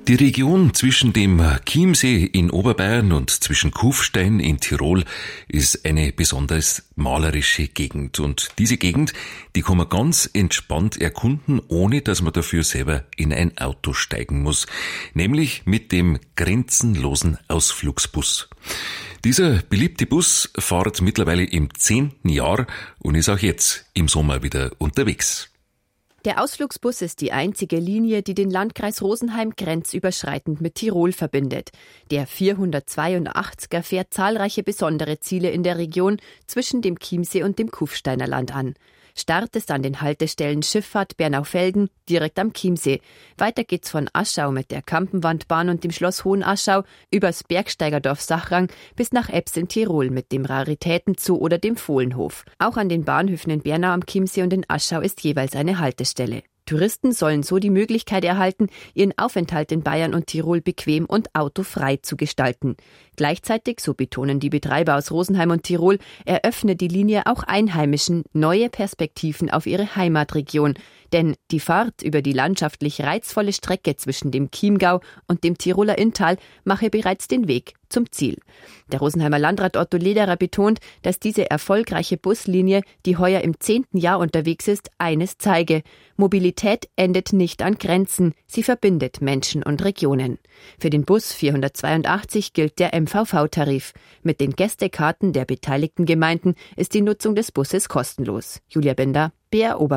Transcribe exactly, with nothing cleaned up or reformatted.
Die Region zwischen dem Chiemsee in Oberbayern und zwischen Kufstein in Tirol ist eine besonders malerische Gegend. Und diese Gegend, die kann man ganz entspannt erkunden, ohne dass man dafür selber in ein Auto steigen muss. Nämlich mit dem grenzenlosen Ausflugsbus. Dieser beliebte Bus fährt mittlerweile im zehnten Jahr und ist auch jetzt im Sommer wieder unterwegs. Der Ausflugsbus ist die einzige Linie, die den Landkreis Rosenheim grenzüberschreitend mit Tirol verbindet. Der vierhundertzweiundachtziger fährt zahlreiche besondere Ziele in der Region zwischen dem Chiemsee und dem Kufsteiner Land an. Start ist an den Haltestellen Schifffahrt Bernau-Velden, direkt am Chiemsee. Weiter geht's von Aschau mit der Kampenwandbahn und dem Schloss Hohenaschau übers Bergsteigerdorf Sachrang bis nach Ebbs in Tirol mit dem Raritätenzoo oder dem Fohlenhof. Auch an den Bahnhöfen in Bernau am Chiemsee und in Aschau ist jeweils eine Haltestelle. Touristen sollen so die Möglichkeit erhalten, ihren Aufenthalt in Bayern und Tirol bequem und autofrei zu gestalten. Gleichzeitig, so betonen die Betreiber aus Rosenheim und Tirol, eröffne die Linie auch Einheimischen neue Perspektiven auf ihre Heimatregion. Denn die Fahrt über die landschaftlich reizvolle Strecke zwischen dem Chiemgau und dem Tiroler Inntal mache bereits den Weg zum Ziel. Der Rosenheimer Landrat Otto Lederer betont, dass diese erfolgreiche Buslinie, die heuer im zehnten Jahr unterwegs ist, eines zeige: Mobilität endet nicht an Grenzen, sie verbindet Menschen und Regionen. Für den Bus vierhundertzweiundachtzig gilt der M V V-Tarif. Mit den Gästekarten der beteiligten Gemeinden ist die Nutzung des Busses kostenlos. Julia Bender, B R Oberbayern.